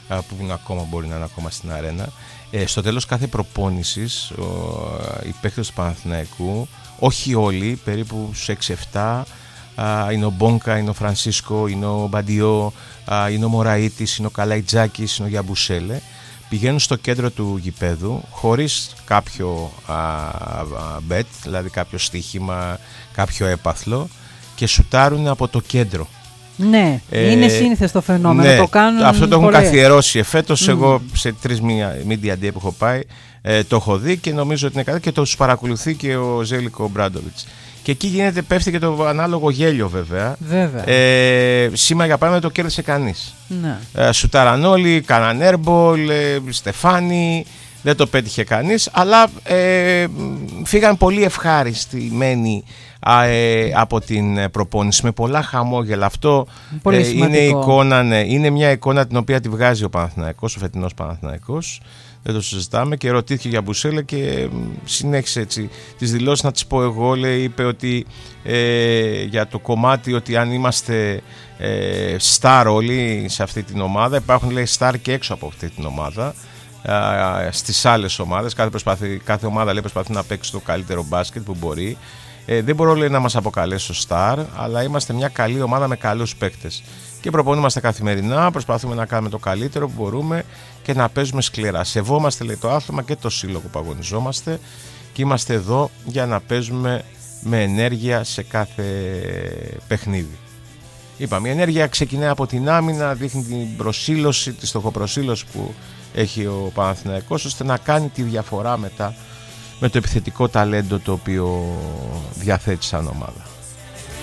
που ακόμα μπορεί να είναι ακόμα στην αρένα. Στο τέλος κάθε προπόνησης οι παίκτες του Παναθηναϊκού, όχι όλοι, περίπου στους 6-7, είναι ο Μπόνκα, είναι ο Φρανσίσκο, είναι ο Μπαντιό, είναι ο Μωραΐτης, είναι ο Καλαϊτζάκης, είναι ο Γιαμπουσέλε, πηγαίνουν στο κέντρο του γηπέδου χωρίς κάποιο bet, δηλαδή κάποιο στοίχημα, κάποιο έπαθλο, και σουτάρουν από το κέντρο. Ναι, είναι σύνηθες το φαινόμενο, ναι, το κάνουν. Αυτό το έχουν πολλές. καθιερώσει εφέτος. Εγώ σε 3 media day που έχω πάει το έχω δει και νομίζω ότι είναι καλά, και τους παρακολουθεί και ο Ζέλικο Μπράντοβιτς. Και εκεί πέφτει και το ανάλογο γέλιο, βέβαια. Σήμερα για παράδειγμα το κέρδισε κανείς. Ναι. Σουτάραν όλοι, κάναν airball, Στεφάνι, δεν το πέτυχε κανείς, αλλά φύγαν πολύ ευχαριστημένοι από την προπόνηση, με πολλά χαμόγελα. Αυτό είναι μια εικόνα την οποία τη βγάζει ο Παναθηναϊκός, ο φετινός Παναθηναϊκός. Δεν το συζητάμε, και ρωτήθηκε για Μπουσέλε και συνέχισε έτσι τις δηλώσεις. Να τις πω εγώ, είπε ότι για το κομμάτι ότι αν είμαστε star όλοι σε αυτή την ομάδα, υπάρχουν, λέει, star και έξω από αυτή την ομάδα, στις άλλες ομάδες. Κάθε ομάδα, λέει, προσπαθεί να παίξει το καλύτερο μπάσκετ που μπορεί. Δεν μπορώ, λέει, να μας αποκαλέσω star, αλλά είμαστε μια καλή ομάδα με καλούς παίκτες και προπονούμαστε καθημερινά, προσπαθούμε να κάνουμε το καλύτερο που μπορούμε και να παίζουμε σκληρά. Σεβόμαστε, λέει, το άθλημα και το σύλλογο που αγωνιζόμαστε και είμαστε εδώ για να παίζουμε με ενέργεια σε κάθε παιχνίδι. Είπαμε, η ενέργεια ξεκινάει από την άμυνα, δείχνει την προσήλωση, τη στοχοπροσήλωση που έχει ο Παναθηναϊκός, ώστε να κάνει τη διαφορά μετά με το επιθετικό ταλέντο το οποίο διαθέτει σαν ομάδα.